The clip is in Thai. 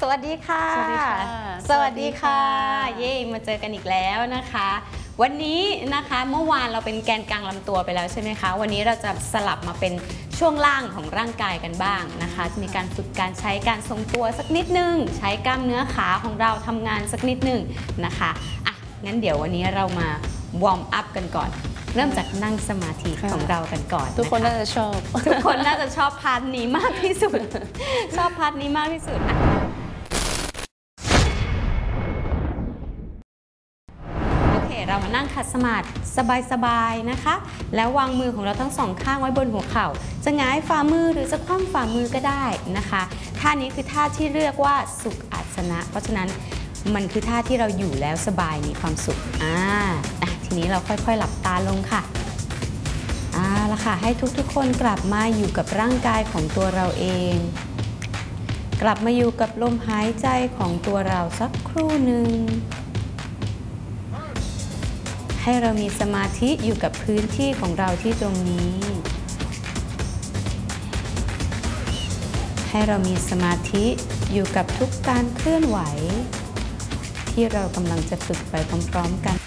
วัสดีค่ะสวัสดีค่ะสวัสดีค่ะ เย้มาเจอกันอีกแล้วนะคะ วันนี้นะคะเมื่อวานเราเป็นแกนกลางลำตัวไปแล้วใช่ไหมคะวันนี้เราจะสลับมาเป็นช่วงล่างของร่างกายกันบ้างนะคะจะมีการฝึกการใช้การทรงตัวสักนิดนึงใช้กล้ามเนื้อขาของเราทำงานสักนิดนึงนะคะอ่ะงั้นเดี๋ยววันนี้เรามาวอร์มอัพกันก่อน เริ่มจากนั่งสมาธิของเรากันก่อนทุกคนน่าจะชอบทุกคนน่าจะชอบพาร์ทนี้มากที่สุด ชอบพาร์ทนี้มากที่สุดอ่ะโอเคเรามานั่งขัดสมาธิสบายๆนะคะ แล้ววางมือของเราทั้งสองข้างไว้บนหัวเข่าจะหงายฝ่ามือหรือจะคว่ำฝ่ามือก็ได้นะคะท่านี้คือท่าที่เรียกว่าสุขอาสนะเพราะฉะนั้นมันคือท่าที่เราอยู่แล้วสบายมีความสุขทีนี้เราค่อยๆหลับตาลงค่ะละค่ะให้ทุกๆคนกลับมาอยู่กับร่างกายของตัวเราเองกลับมาอยู่กับลมหายใจของตัวเราสักครู่หนึ่งให้เรามีสมาธิอยู่กับพื้นที่ของเราที่ตรงนี้ให้เรามีสมาธิอยู่กับทุกการเคลื่อนไหวที่เรากำลังจะฝึกไปพร้อมๆกัน